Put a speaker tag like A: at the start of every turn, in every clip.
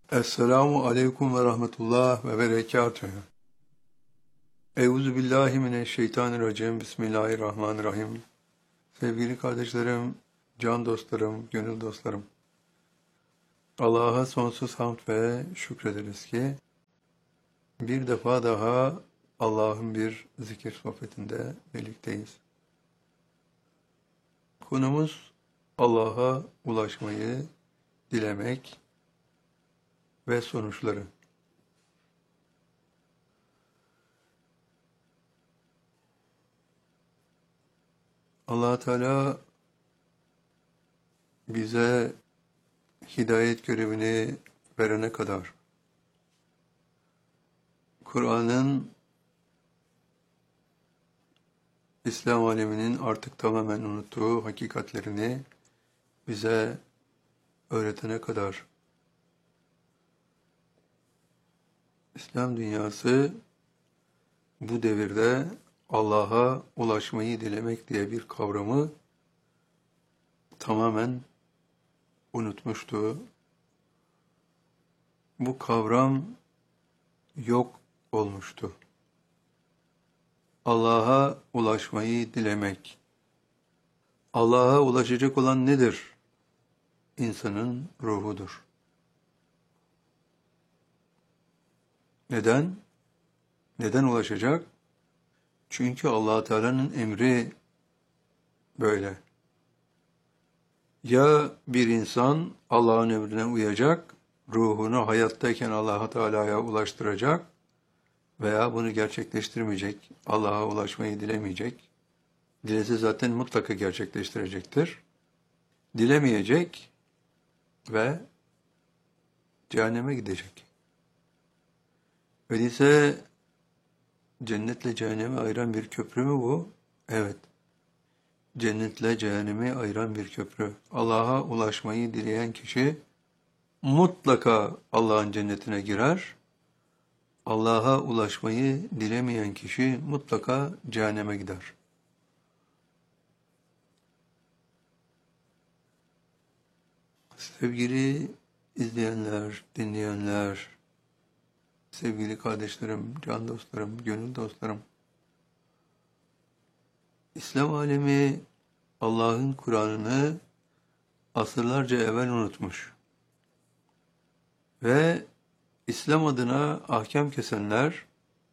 A: Esselamu aleyküm ve rahmetullah ve berekatühü. Euzu billahi mineşşeytanirracim. Bismillahirrahmanirrahim. Sevgili kardeşlerim, can dostlarım, gönül dostlarım. Allah'a sonsuz hamd ve şükrederiz ki bir defa daha Allah'ın bir zikir sohbetinde birlikteyiz. Konumuz Allah'a ulaşmayı dilemek ve sonuçları. Allah Teala bize hidayet görevini verene kadar Kur'an'ın İslam aleminin artık tamamen unuttuğu hakikatlerini bize öğretene kadar İslam dünyası bu devirde Allah'a ulaşmayı dilemek diye bir kavramı tamamen unutmuştu. Bu kavram yok olmuştu. Allah'a ulaşmayı dilemek. Allah'a ulaşacak olan nedir? İnsanın ruhudur. Neden? Neden ulaşacak? Çünkü Allah Teala'nın emri böyle. Ya bir insan Allah'ın emrine uyacak, ruhunu hayattayken Allah Teala'ya ulaştıracak veya bunu gerçekleştirmeyecek, Allah'a ulaşmayı dilemeyecek. Dilese zaten mutlaka gerçekleştirecektir. Dilemeyecek ve cehenneme gidecek. Öyleyse cennetle cehennemi ayıran bir köprü mü bu? Evet. Cennetle cehennemi ayıran bir köprü. Allah'a ulaşmayı dileyen kişi mutlaka Allah'ın cennetine girer. Allah'a ulaşmayı dilemeyen kişi mutlaka cehenneme gider. Sevgili izleyenler, dinleyenler, sevgili kardeşlerim, can dostlarım, gönül dostlarım, İslam alemi Allah'ın Kur'an'ını asırlarca evvel unutmuş ve İslam adına ahkam kesenler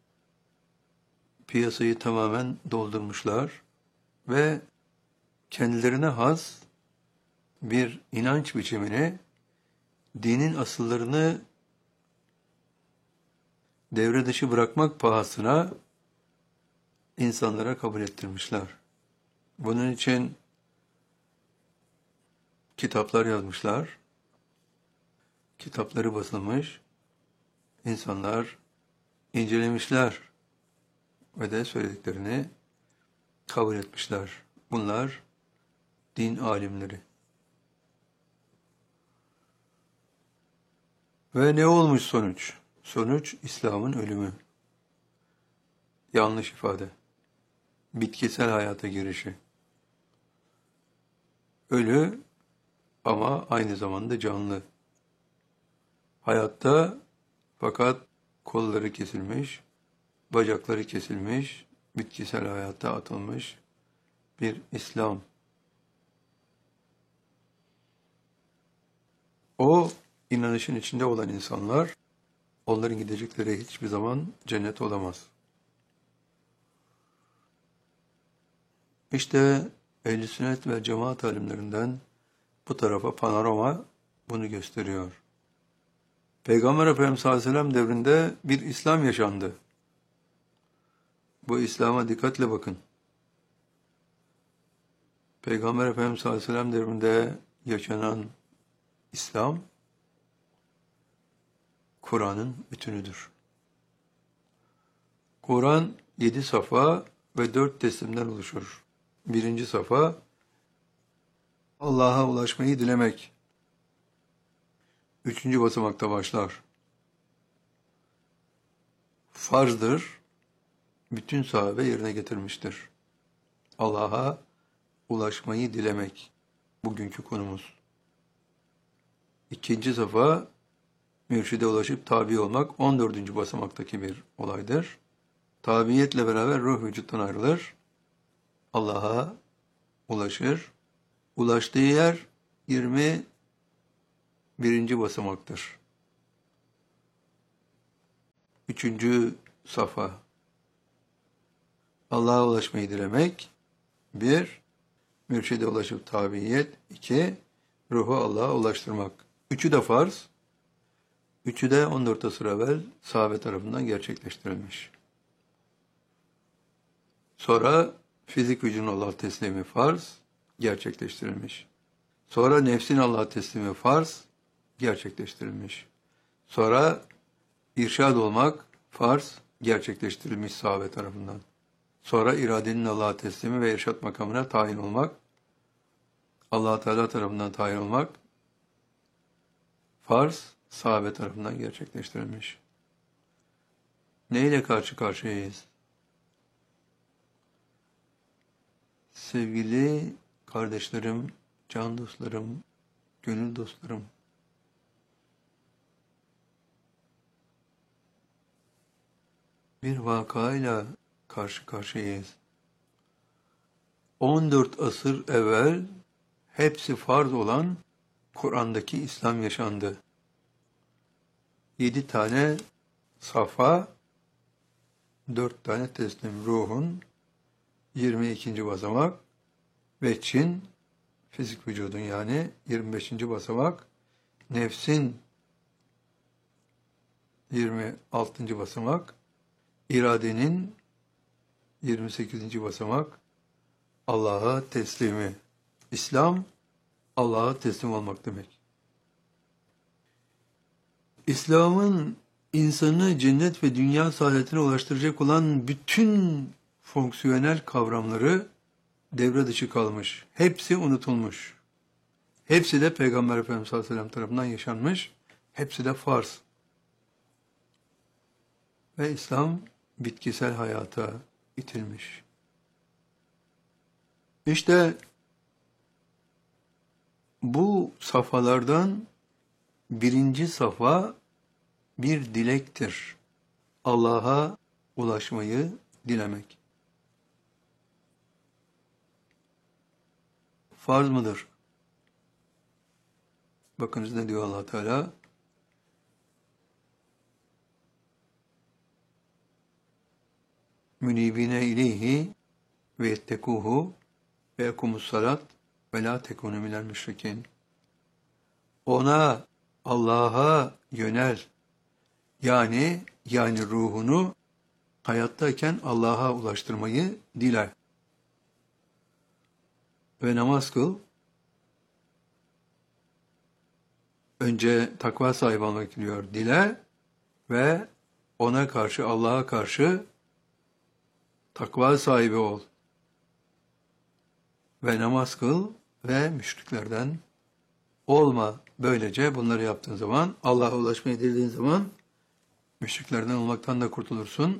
A: piyasayı tamamen doldurmuşlar ve kendilerine has bir inanç biçimini, dinin asıllarını devre dışı bırakmak pahasına insanlara kabul ettirmişler. Bunun için kitaplar yazmışlar, kitapları basılmış, insanlar incelemişler ve de söylediklerini kabul etmişler. Bunlar din alimleri. Ve ne olmuş sonuç? Sonuç İslam'ın ölümü. Yanlış ifade. Bitkisel hayata girişi. Ölü ama aynı zamanda canlı. Hayatta fakat kolları kesilmiş, bacakları kesilmiş, bitkisel hayata atılmış bir İslam. O inanışın içinde olan insanlar, onların gidecekleri hiçbir zaman cennet olamaz. İşte Ehl-i Sünnet ve Cemaat alimlerinden bu tarafa panorama bunu gösteriyor. Peygamber Efendimiz sallallahu aleyhi ve sellem devrinde bir İslam yaşandı. Bu İslam'a dikkatle bakın. Peygamber Efendimiz sallallahu aleyhi ve sellem devrinde yaşanan İslam, Kur'an'ın bütünüdür. Kur'an 7 safa ve 4 teslimden oluşur. 1. safa, Allah'a ulaşmayı dilemek. 3. basamakta başlar. Farzdır, bütün sahabe yerine getirmiştir. Allah'a ulaşmayı dilemek. Bugünkü konumuz. 2. safa, mürşide ulaşıp tabi olmak 14. basamaktaki bir olaydır. Tabiiyetle beraber ruh vücuttan ayrılır. Allah'a ulaşır. Ulaştığı yer 21. basamaktır. 3. safa. Allah'a ulaşmayı dilemek. 1. Mürşide ulaşıp tabiiyet. 2. Ruhu Allah'a ulaştırmak. Üçü de farz. Üçü de 14 asır evvel sahabe tarafından gerçekleştirilmiş. Sonra fizik vücudun Allah'a teslimi farz, gerçekleştirilmiş. Sonra nefsin Allah'a teslimi farz, gerçekleştirilmiş. Sonra irşad olmak farz, gerçekleştirilmiş sahabe tarafından. Sonra iradenin Allah'a teslimi ve irşad makamına tayin olmak, Allah Teala tarafından tayin olmak farz, sahabe tarafından gerçekleştirilmiş. Neyle karşı karşıyayız? Sevgili kardeşlerim, can dostlarım, gönül dostlarım, bir vakayla karşı karşıyayız. 14 asır evvel hepsi farz olan Kur'an'daki İslam yaşandı. 7 tane safa, 4 tane teslim ruhun, 22. basamak ve Çin, fizik vücudun yani 25. basamak, nefsin 26. basamak, iradenin 28. basamak, Allah'a teslimi. İslam, Allah'a teslim olmak demek. İslam'ın insanı cennet ve dünya saadetine ulaştıracak olan bütün fonksiyonel kavramları devre dışı kalmış. Hepsi unutulmuş. Hepsi de Peygamber Efendimiz sallallahu aleyhi ve sellem tarafından yaşanmış. Hepsi de farz. Ve İslam bitkisel hayata itilmiş. İşte bu safhalardan birinci safa bir dilektir. Allah'a ulaşmayı dilemek. Farz mıdır? Bakınız ne diyor Allah Teala? Münibine ileyhi ve yettekuhu ve yekumus salat ve la tekunu minel müşrikin. Ona, Allah'a yönel. Yani ruhunu hayattayken Allah'a ulaştırmayı dile. Ve namaz kıl. Önce takva sahibi olmak diliyor. Dile ve ona karşı, Allah'a karşı takva sahibi ol. Ve namaz kıl ve müşriklerden olma. Böylece bunları yaptığın zaman, Allah'a ulaşmayı dilediğin zaman müşriklerden olmaktan da kurtulursun.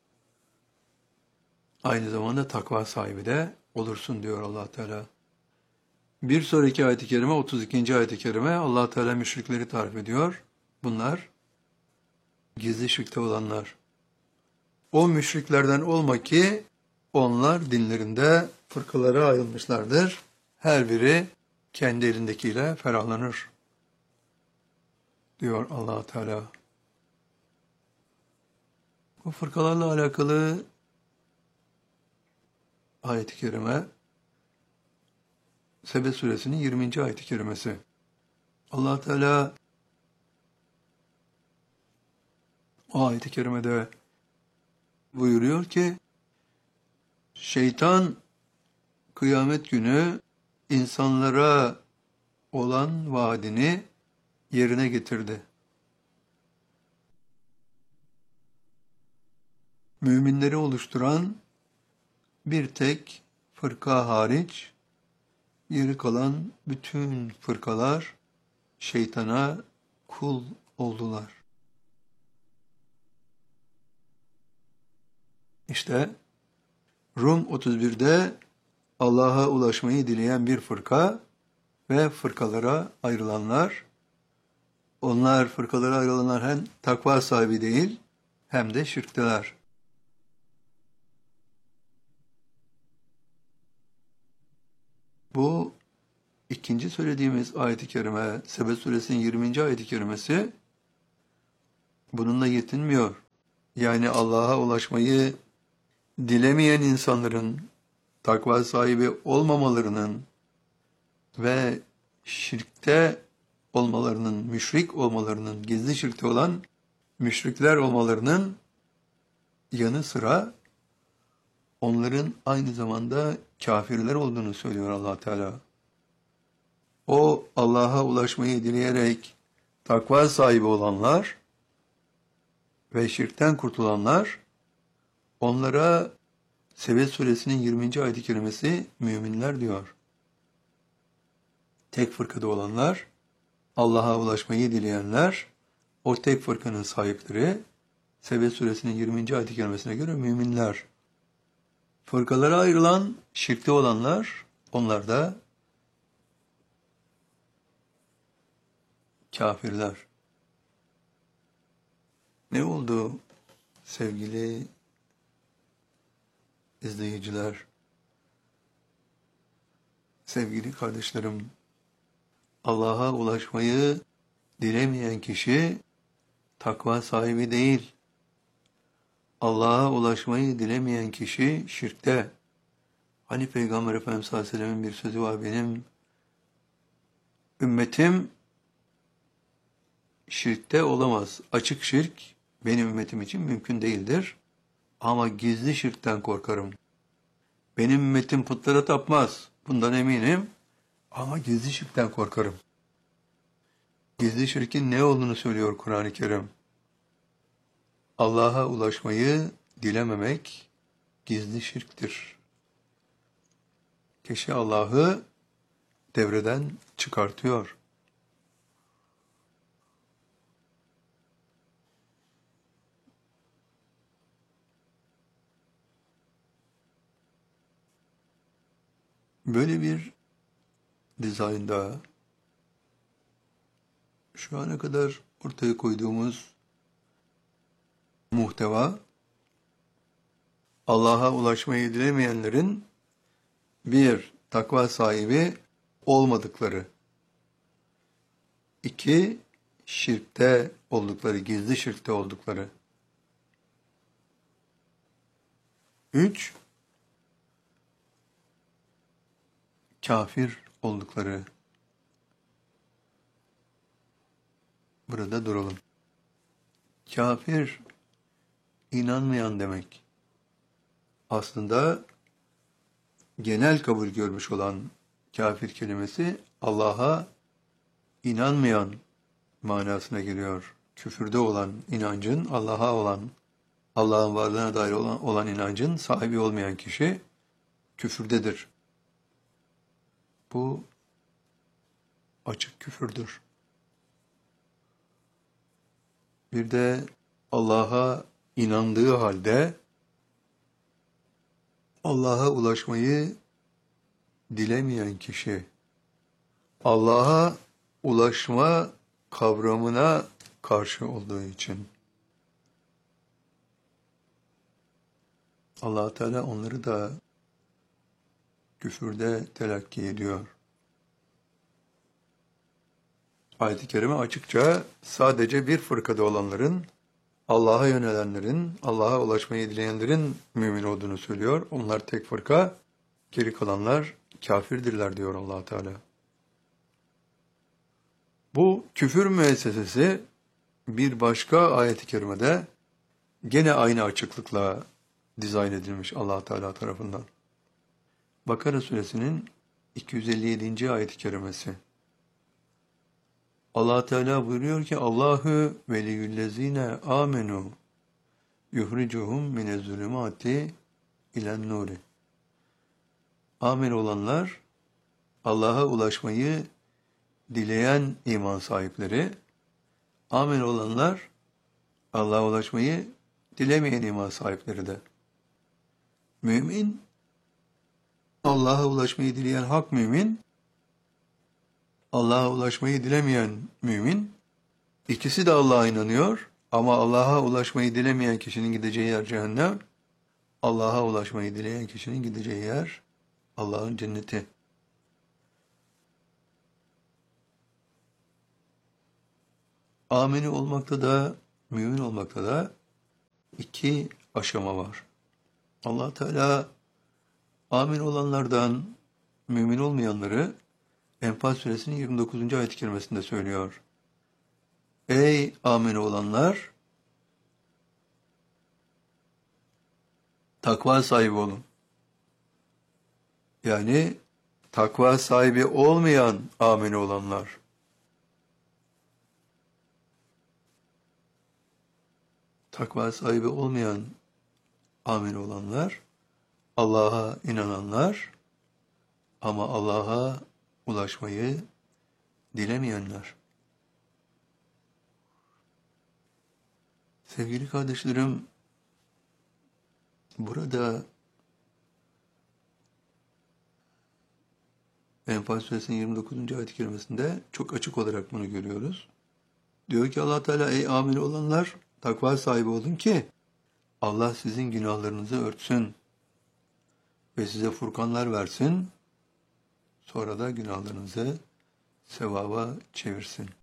A: Aynı zamanda takva sahibi de olursun diyor Allah Teala. Bir sonraki ayet-i kerime, 32. ayet-i kerime Allah Teala müşrikleri tarif ediyor. Bunlar gizli şirkte olanlar. O müşriklerden olma ki onlar dinlerinde fırkalara ayrılmışlardır. Her biri kendi elindekiyle ferahlanır diyor Allah Teala. Bu fırkalarla alakalı ayet-i kerime Sebe suresinin 20. ayet-i kerimesi. Allah Teala o ayet-i kerimede buyuruyor ki şeytan kıyamet günü insanlara olan vaadini yerine getirdi. Müminleri oluşturan bir tek fırka hariç, geri kalan bütün fırkalar şeytana kul oldular. İşte Rum 31'de Allah'a ulaşmayı dileyen bir fırka ve fırkalara ayrılanlar, Onlar fırkalara ayrılanlar hem takva sahibi değil hem de şirkteler. Bu ikinci söylediğimiz ayet-i kerime, Sebe suresinin 20. ayet-i kerimesi bununla yetinmiyor. Yani Allah'a ulaşmayı dilemeyen insanların takva sahibi olmamalarının ve şirkte olmalarının, müşrik olmalarının, gizli şirkte olan müşrikler olmalarının yanı sıra onların aynı zamanda kafirler olduğunu söylüyor Allah Teala. O Allah'a ulaşmayı dileyerek takva sahibi olanlar ve şirkten kurtulanlar, onlara Sebe suresinin 20. ayet-i kerimesi müminler diyor. Tek fırkada olanlar, Allah'a ulaşmayı dileyenler, o tek fırkanın sahipleri, Sebe suresinin 20. ayet-i kerimesine göre müminler. Fırkalara ayrılan şirkte olanlar, onlar da kafirler. Ne oldu sevgili izleyiciler, sevgili kardeşlerim? Allah'a ulaşmayı dilemeyen kişi takva sahibi değil. Allah'a ulaşmayı dilemeyen kişi şirkte. Hani Peygamber Efendimiz sallallahu aleyhi ve sellem'in bir sözü var, benim ümmetim şirkte olamaz. Açık şirk benim ümmetim için mümkün değildir. Ama gizli şirkten korkarım. Benim ümmetim putlara tapmaz. Bundan eminim. Ama gizli şirkten korkarım. Gizli şirkin ne olduğunu söylüyor Kur'an-ı Kerim. Allah'a ulaşmayı dilememek gizli şirktir. Kişi Allah'ı devreden çıkartıyor. Böyle bir dizaynda şu ana kadar ortaya koyduğumuz muhteva, Allah'a ulaşmayı dilemeyenlerin bir, takva sahibi olmadıkları, iki, şirkte oldukları, gizli şirkte oldukları, üç, kafir oldukları. Burada duralım. Kafir, inanmayan demek. Aslında genel kabul görmüş olan kafir kelimesi Allah'a inanmayan manasına geliyor. Küfürde olan inancın, Allah'a olan, Allah'ın varlığına dair olan inancın sahibi olmayan kişi küfürdedir. Bu açık küfürdür. Bir de Allah'a inandığı halde Allah'a ulaşmayı dilemeyen kişi, Allah'a ulaşma kavramına karşı olduğu için Allah Teala onları da küfürde telakki ediyor. Ayet-i Kerime açıkça sadece bir fırkada olanların, Allah'a yönelenlerin, Allah'a ulaşmayı dileyenlerin mümin olduğunu söylüyor. Onlar tek fırka, geri kalanlar kafirdirler diyor Allah Teala. Bu küfür müessesesi bir başka ayet-i kerimede gene aynı açıklıkla dizayn edilmiş Allah Teala tarafından. Bakara suresinin 257. ayet-i kerimesi. Allah Teala buyuruyor ki Allahu veliyyüllezine amenu yuhricuhum minezzulumati ilen nuri. Amin olanlar, Allah'a ulaşmayı dileyen iman sahipleri, amin olanlar, Allah'a ulaşmayı dilemeyen iman sahipleri de. Mümin, Allah'a ulaşmayı dileyen hak mümin, Allah'a ulaşmayı dilemeyen mümin, İkisi de Allah'a inanıyor ama Allah'a ulaşmayı dilemeyen kişinin gideceği yer cehennem, Allah'a ulaşmayı dileyen kişinin gideceği yer Allah'ın cenneti. Amini olmakta da, mümin olmakta da iki aşama var. Allah Teala amin olanlardan mümin olmayanları Enfal suresinin 29. ayet-i kerimesinde söylüyor. Ey amin olanlar, takva sahibi olun. Yani takva sahibi olmayan amin olanlar. Takva sahibi olmayan amin olanlar, Allah'a inananlar ama Allah'a ulaşmayı dilemeyenler. Sevgili kardeşlerim, burada Enfal suresinin 29. ayet-i kerimesinde çok açık olarak bunu görüyoruz. Diyor ki Allah Teala, ey amin olanlar, takva sahibi olun ki Allah sizin günahlarınızı örtsün ve size furkanlar versin, sonra da günahlarınızı sevaba çevirsin.